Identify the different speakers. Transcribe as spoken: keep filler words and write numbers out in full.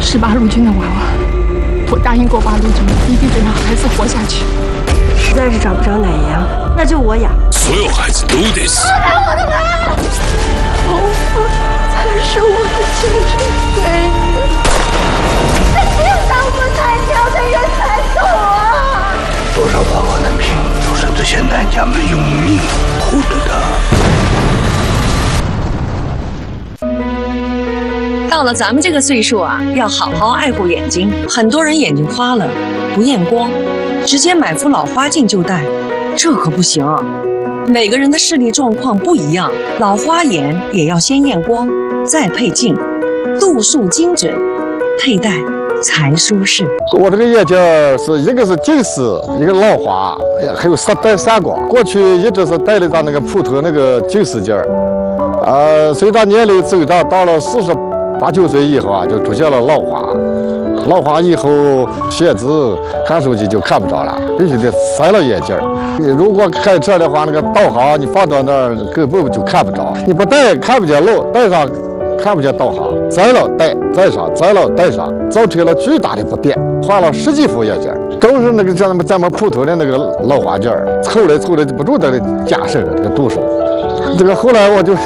Speaker 1: 是八路军的娃娃，我答应过八路军，一定得让孩子活下去。
Speaker 2: 实在是找不着奶羊，那就我养。
Speaker 3: 所有孩子都得死。
Speaker 1: 打我的妈！头发才是我的精神财富。那只有当不才调的人才懂啊！
Speaker 3: 多少娃娃的命都是这些男家们用命护着的。
Speaker 4: 到了咱们这个岁数啊，要好好爱护眼睛。很多人眼睛花了，不验光，直接买副老花镜就戴，这可不行。每个人的视力状况不一样，老花眼也要先验光，再配镜，度数精准，佩戴才舒适。
Speaker 5: 我这个眼镜是一个是近视，一个老花，还有散带散光。过去一直是戴的咱那个普通那个近视镜儿，呃，随着年龄增长，到了四十八九岁以后啊，就出现了老花。老花以后写字、看手机就看不着了，必须得塞了眼镜儿。你如果开车的话，那个导航你放到那儿根本就看不着，你不戴看不见路，戴上看不见导航，摘了戴，戴上，摘了戴上，造成了巨大的不便。换了十几副眼镜，都是那个像咱们咱们普通的那个老花镜，凑来凑来不住的加深这个度数。这个后来我就